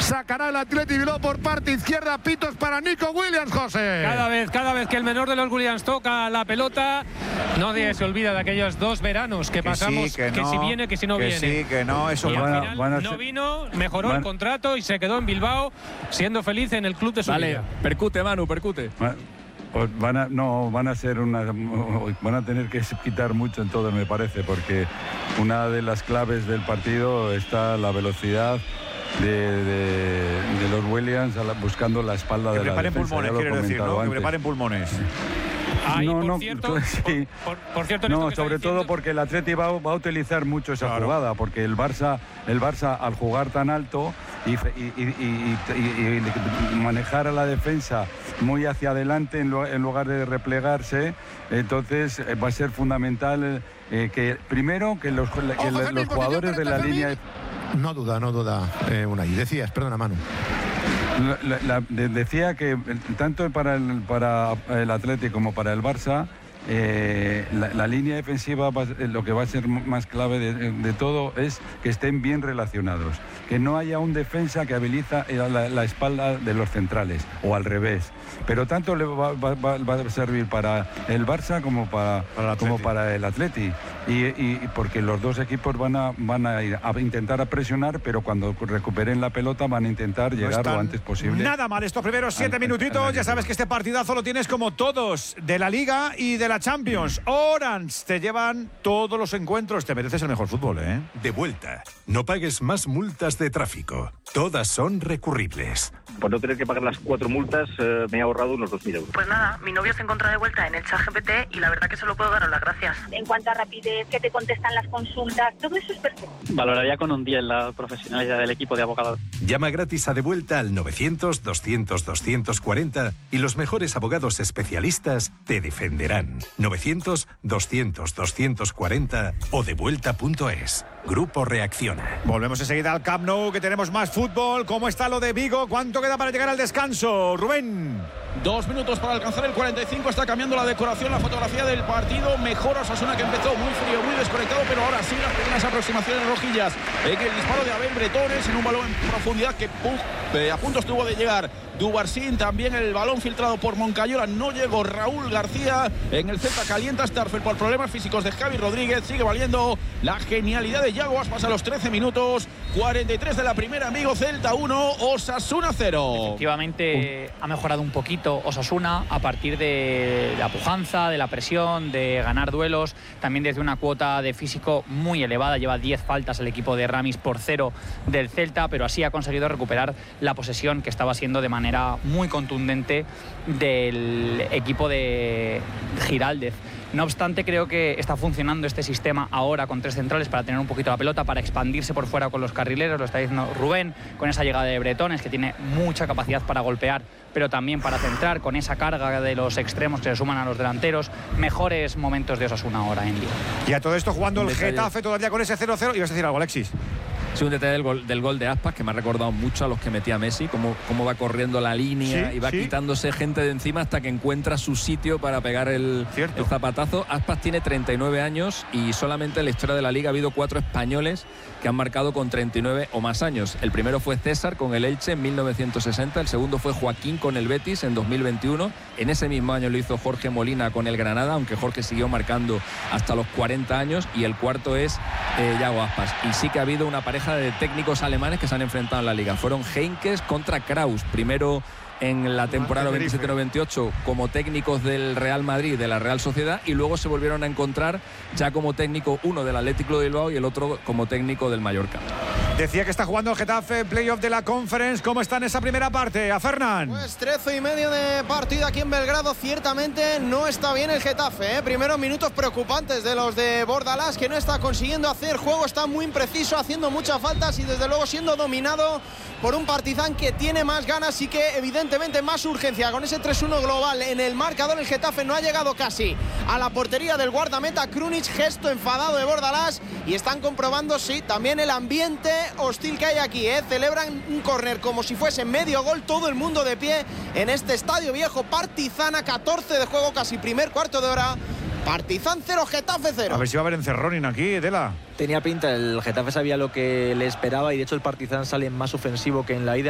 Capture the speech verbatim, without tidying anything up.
Sacará el Athletic Bilbao por parte izquierda. Pitos para Nico Williams, José. Cada vez, cada vez que el menor de los Williams toca la pelota, nadie se olvida de aquellos dos veranos que, que pasamos, sí, que, que no, si viene, que si no que viene. Sí, que no, eso y al van a, final van a no ser... vino, mejoró van... el contrato y se quedó en Bilbao, siendo feliz en el club de su Vale, vida. percute, Manu, percute. Pues van a, no, van a ser una, van a tener que quitar mucho en todo, me parece, porque una de las claves del partido está la velocidad de, de, de los Williams a la, buscando la espalda que de la defensa. preparen pulmones, quiere decir, ¿no? Que preparen pulmones. Ay, no, por no, cierto, sí. por, por, por cierto, no, que sobre está todo diciendo... porque el Atleti va, va a utilizar mucho esa claro. jugada, porque el Barça, el Barça al jugar tan alto y, y, y, y, y, y manejar a la defensa muy hacia adelante en, lo, en lugar de replegarse, entonces va a ser fundamental eh, que primero que los, que Ojo, los, los jugadores de la línea de... No duda, no duda, eh, Unai. Decías, perdona, Manu. La, la, de, decía que tanto para el, para el Atleti como para el Barça, eh, la, la línea defensiva va, lo que va a ser más clave de, de todo es que estén bien relacionados, que no haya un defensa que habilita la, la espalda de los centrales o al revés, pero tanto le va, va, va a servir para el Barça como para, para como para el Atleti, y, y porque los dos equipos van a, van a, ir a intentar a presionar, pero cuando recuperen la pelota van a intentar no llegar lo antes posible. Nada mal estos primeros siete al, minutitos, al ya sabes que este partidazo lo tienes como todos de la Liga y de la Champions. Orange, te llevan todos los encuentros, te mereces el mejor fútbol, ¿eh? De vuelta, no pagues más multas de tráfico, todas son recurribles. Por no tener que pagar las cuatro multas, eh, me he ahorrado unos dos mil euros. Pues nada, mi novio se encuentra de vuelta en el ChatGPT y la verdad que solo puedo daros las gracias. En cuanto a rapidez, que te contestan las consultas, todo eso es perfecto. Valoraría con un diez la profesionalidad del equipo de abogados. Llama gratis a De Vuelta al novecientos, doscientos, doscientos cuarenta y los mejores abogados especialistas te defenderán. novecientos, doscientos, doscientos cuarenta o devuelta punto es. Grupo Reacciona. Volvemos enseguida al Camp Nou, que tenemos más fútbol. ¿Cómo está lo de Vigo? ¿Cuánto queda para llegar al descanso? Rubén. Dos minutos para alcanzar el cuarenta y cinco. Está cambiando la decoración, la fotografía del partido. Mejor Osasuna, que empezó muy frío, muy desconectado, pero ahora sí las primeras aproximaciones rojillas en el disparo de Abel Bretones en un balón en profundidad que puf, eh, a punto estuvo de llegar Dubarsín. También el balón filtrado por Moncayola. No llegó Raúl García. En el Celta calienta Starfel por problemas físicos de Javi Rodríguez. Sigue valiendo la genialidad de Yago Aspas a los trece minutos. cuarenta y tres de la primera, amigo. Celta uno, Osasuna cero. Efectivamente ha mejorado un poquito Osasuna a partir de la pujanza, de la presión, de ganar duelos. También desde una cuota de físico muy elevada. Lleva diez faltas el equipo de Ramis por cero del Celta, pero así ha conseguido recuperar la posesión que estaba siendo de manera muy contundente del equipo de Giraldez. No obstante, creo que está funcionando este sistema ahora con tres centrales para tener un poquito la pelota, para expandirse por fuera con los carrileros, lo está diciendo Rubén, con esa llegada de Bretones, que tiene mucha capacidad para golpear, pero también para centrar, con esa carga de los extremos que se suman a los delanteros. Mejores momentos de Osasuna ahora en día. Y a todo esto jugando el Getafe todavía con ese cero cero. ¿Ibas a decir algo, Alexis? Sí, un detalle del gol, del gol de Aspas que me ha recordado mucho a los que metía Messi, cómo, cómo va corriendo la línea, sí, y va sí. quitándose gente de encima hasta que encuentra su sitio para pegar el, el zapatazo. Aspas tiene treinta y nueve años y solamente en la historia de la Liga ha habido cuatro españoles que han marcado con treinta y nueve o más años. El primero fue César con el Elche en mil novecientos sesenta, el segundo fue Joaquín con el Betis en dos mil veintiuno, en ese mismo año lo hizo Jorge Molina con el Granada, aunque Jorge siguió marcando hasta los cuarenta años, y el cuarto es eh, Yago Aspas. Y sí que ha habido una pareja de técnicos alemanes que se han enfrentado en la Liga. Fueron Heinkes contra Kraus, primero en la temporada noventa y siete noventa y ocho como técnicos del Real Madrid, de la Real Sociedad, y luego se volvieron a encontrar ya como técnico, uno del Atlético de Bilbao y el otro como técnico del Mallorca. Decía que está jugando el Getafe, playoff de la Conference. ¿Cómo está en esa primera parte? A Fernán. Pues trece y medio de partido aquí en Belgrado. Ciertamente no está bien el Getafe, ¿eh? Primeros minutos preocupantes de los de Bordalás, que no está consiguiendo hacer juego, está muy impreciso, haciendo muchas faltas y desde luego siendo dominado por un Partizan que tiene más ganas y que evidentemente más urgencia. Con ese tres uno global en el marcador, el Getafe no ha llegado casi a la portería del guardameta Krunic, gesto enfadado de Bordalás, y están comprobando, sí, también el ambiente hostil que hay aquí, ¿eh? Celebran un córner como si fuese medio gol, todo el mundo de pie en este estadio viejo. Partizan a catorce de juego, casi primer cuarto de hora. Partizan cero, Getafe cero. A ver si va a haber encerroning aquí, Tela. Tenía pinta, el Getafe sabía lo que le esperaba y de hecho el Partizan sale más ofensivo que en la ida.